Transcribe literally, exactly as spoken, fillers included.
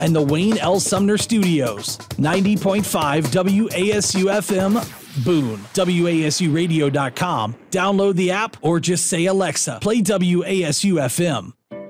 and the Wayne L. Sumner Studios. ninety point five W A S U F M, Boone. W A S U radio dot com. Download the app or just say, Alexa, play W A S U F M.